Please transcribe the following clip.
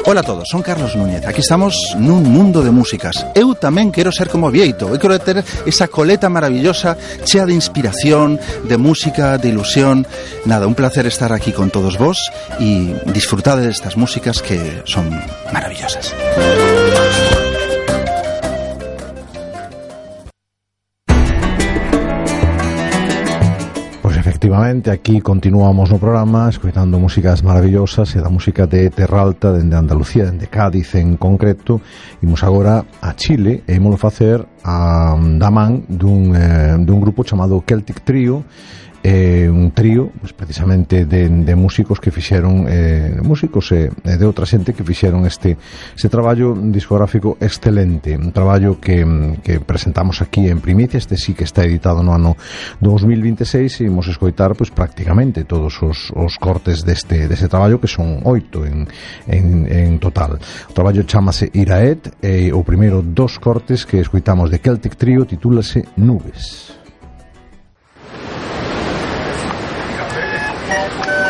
Ola a todos, son Carlos Núñez. Aquí estamos nun mundo de músicas. Eu tamén quero ser como Vieito. Eu quero ter esa coleta maravillosa, chea de inspiración, de música, de ilusión. Nada, un placer estar aquí con todos vos y disfrutar de estas músicas que son maravillosas. Efectivamente, aquí continuamos no programa escoitando músicas maravillosas e da música de Terra Alta, dende Andalucía, dende Cádiz en concreto. Imos agora a Chile e ímolo facer da man dun grupo chamado Celtic Trio, un trío pues, precisamente de músicos que fixeron músicos e de outra xente que fixeron este traballo discográfico excelente, un traballo que presentamos aquí en primicia. Este sí que está editado no ano 2026 e imos escoitar pues, prácticamente todos os cortes deste traballo, que son 8 en total. O traballo chamase Iraet e o primeiro dos cortes que escoitamos de Celtic Trio titúlase Nubes.